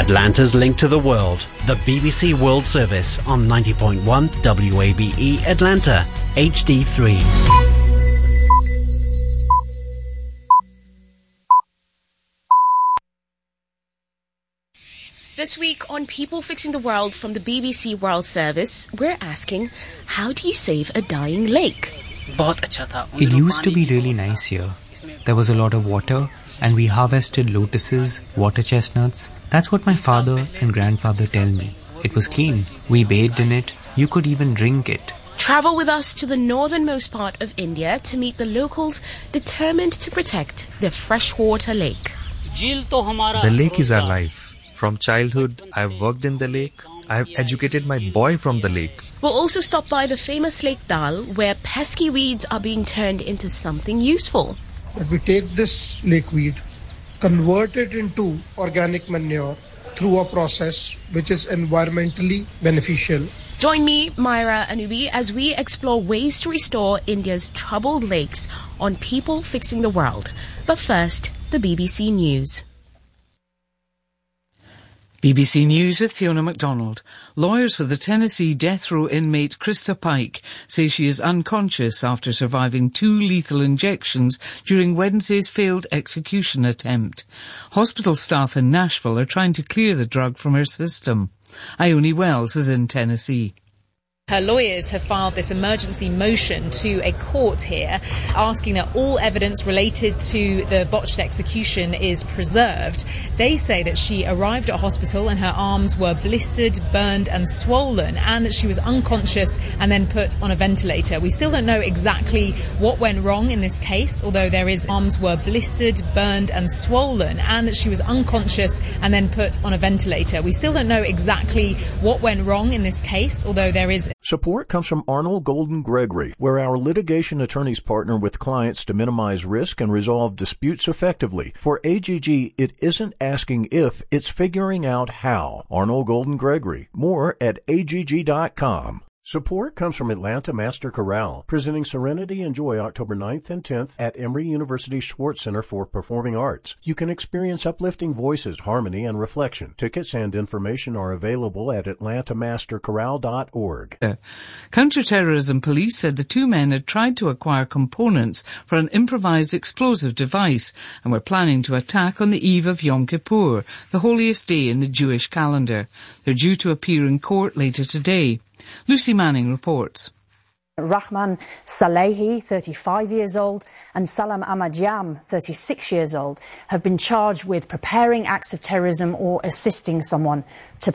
Atlanta's link to the world, the BBC World Service on 90.1 WABE Atlanta, HD3. This week on People Fixing the World from the BBC World Service, we're asking, how do you save a dying lake? It used to be really nice here. There was a lot of water, and we harvested lotuses, water chestnuts. That's what my father and grandfather tell me. It was clean. We bathed in it. You could even drink it. Travel with us to the northernmost part of India to meet the locals determined to protect their freshwater lake. The lake is our life. From childhood, I've worked in the lake. I've educated my boy from the lake. We'll also stop by the famous Lake Dal, where pesky weeds are being turned into something useful. But we take this lake weed, convert it into organic manure through a process which is environmentally beneficial. Join me, Myra Anubi, as we explore ways to restore India's troubled lakes on People Fixing the World. But first, the BBC News. BBC News with Fiona MacDonald. Lawyers for the Tennessee death row inmate Krista Pike say she is unconscious after surviving 2 lethal injections during Wednesday's failed execution attempt. Hospital staff in Nashville are trying to clear the drug from her system. Ione Wells is in Tennessee. Her lawyers have filed this emergency motion to a court here, asking that all evidence related to the botched execution is preserved. They say that she arrived at hospital and her arms were blistered, burned and swollen, and that she was unconscious and then put on a ventilator. We still don't know exactly what went wrong in this case, although there is arms were blistered, burned and swollen, and that she was unconscious and then put on a ventilator. We still don't know exactly what went wrong in this case, although there is... Support comes from Arnold Golden Gregory, where our litigation attorneys partner with clients to minimize risk and resolve disputes effectively. For AGG, it isn't asking if, it's figuring out how. Arnold Golden Gregory. More at AGG.com. Support comes from Atlanta Master Chorale, presenting Serenity and Joy October 9th and 10th at Emory University Schwartz Center for Performing Arts. You can experience uplifting voices, harmony, and reflection. Tickets and information are available at atlantamasterchorale.org. Counter-terrorism police said the 2 men had tried to acquire components for an improvised explosive device and were planning to attack on the eve of Yom Kippur, the holiest day in the Jewish calendar. They're due to appear in court later today. Lucy Manning reports. Rahman Salehi, 35 years old, and Salam Ahmad-Yam, 36 years old, have been charged with preparing acts of terrorism or assisting someone to